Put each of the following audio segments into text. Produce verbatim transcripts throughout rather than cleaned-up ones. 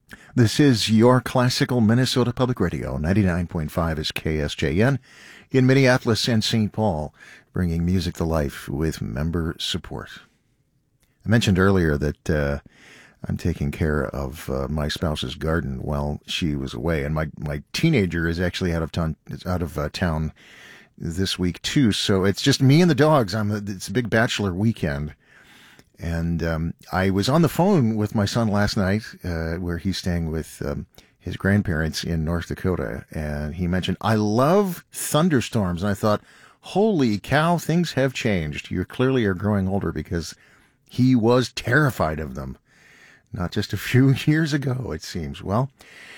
This is your classical Minnesota Public Radio. ninety-nine point five is K S J N in Minneapolis and Saint Paul, bringing music to life with member support. I mentioned earlier that uh, I'm taking care of uh, my spouse's garden while she was away, and my, my teenager is actually out of town, out of uh, town this week too. So it's just me and the dogs. I'm a, it's a big bachelor weekend. And um, I was on the phone with my son last night, uh, where he's staying with um, his grandparents in North Dakota, and he mentioned, I love thunderstorms. And I thought, holy cow, things have changed. You clearly are growing older, because he was terrified of them not just a few years ago, it seems. Well,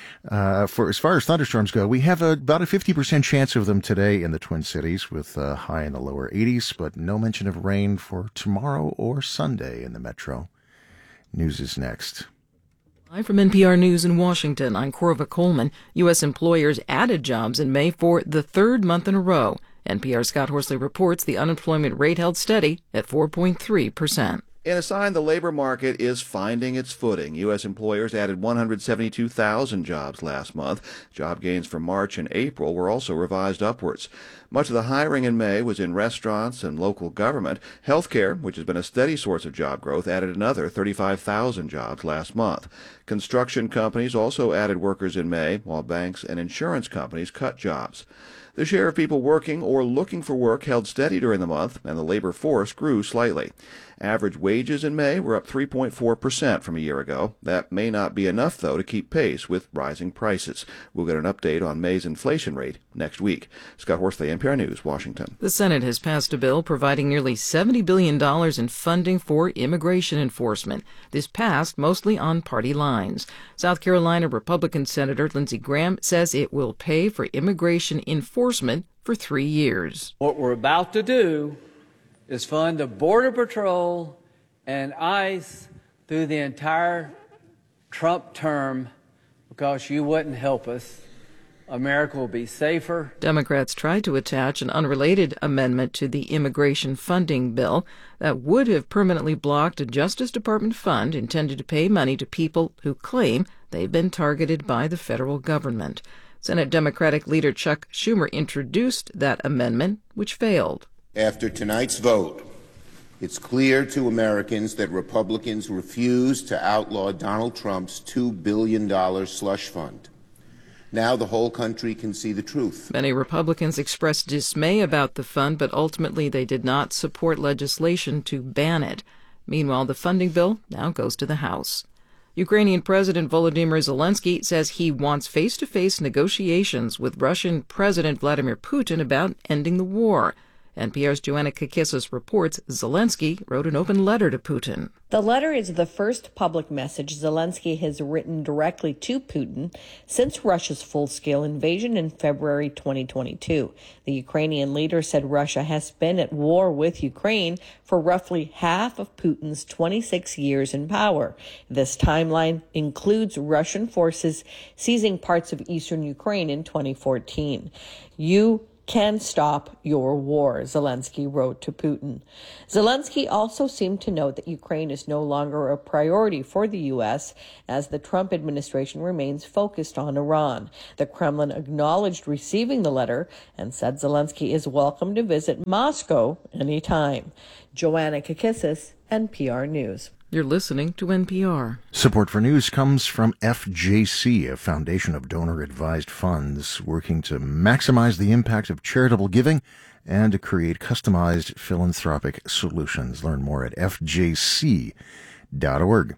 Uh, for as far as thunderstorms go, we have a, about a fifty percent chance of them today in the Twin Cities, with a high in the lower eighties, but no mention of rain for tomorrow or Sunday in the metro. News is next. Live from N P R News in Washington, I'm Corva Coleman. U S employers added jobs in May for the third month in a row. N P R's Scott Horsley reports the unemployment rate held steady at four point three percent. In a sign the labor market is finding its footing, U S employers added one hundred seventy-two thousand jobs last month. Job gains for March and April were also revised upwards. Much of the hiring in May was in restaurants and local government. Healthcare, which has been a steady source of job growth, added another thirty-five thousand jobs last month. Construction companies also added workers in May, while banks and insurance companies cut jobs. The share of people working or looking for work held steady during the month, and the labor force grew slightly. Average wages in May were up three point four percent from a year ago. That may not be enough, though, to keep pace with rising prices. We'll get an update on May's inflation rate next week. Scott Horsley, N P R News, Washington. The Senate has passed a bill providing nearly seventy billion dollars in funding for immigration enforcement. This passed mostly on party lines. South Carolina Republican Senator Lindsey Graham says it will pay for immigration enforcement for three years. What we're about to do is fund the Border Patrol and ICE through the entire Trump term, because you wouldn't help us. America will be safer. Democrats tried to attach an unrelated amendment to the immigration funding bill that would have permanently blocked a Justice Department fund intended to pay money to people who claim they've been targeted by the federal government. Senate Democratic leader Chuck Schumer introduced that amendment, which failed. After tonight's vote, it's clear to Americans that Republicans refuse to outlaw Donald Trump's two billion dollars slush fund. Now the whole country can see the truth. Many Republicans expressed dismay about the fund, but ultimately they did not support legislation to ban it. Meanwhile, the funding bill now goes to the House. Ukrainian President Volodymyr Zelensky says he wants face-to-face negotiations with Russian President Vladimir Putin about ending the war. N P R's Joanna Kakissis reports Zelensky wrote an open letter to Putin. The letter is the first public message Zelensky has written directly to Putin since Russia's full-scale invasion in February twenty twenty-two. The Ukrainian leader said Russia has been at war with Ukraine for roughly half of Putin's twenty-six years in power. This timeline includes Russian forces seizing parts of eastern Ukraine in twenty fourteen. You can stop your war, Zelensky wrote to Putin. Zelensky also seemed to note that Ukraine is no longer a priority for the U S as the Trump administration remains focused on Iran. The Kremlin acknowledged receiving the letter and said Zelensky is welcome to visit Moscow anytime. Joanna Kakissis, N P R News. You're listening to N P R. Support for news comes from F J C, a foundation of donor-advised funds working to maximize the impact of charitable giving and to create customized philanthropic solutions. Learn more at f j c dot org.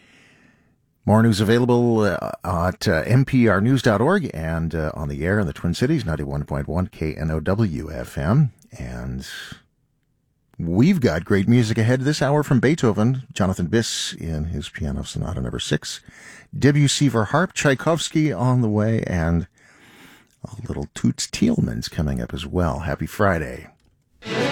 More news available uh, at uh, n p r news dot org and uh, on the air in the Twin Cities, ninety-one point one K N O W F M. And we've got great music ahead this hour from Beethoven, Jonathan Biss in his Piano Sonata number six, Debussy for harp, Tchaikovsky on the way, and a little Toots Thielman's coming up as well. Happy Friday.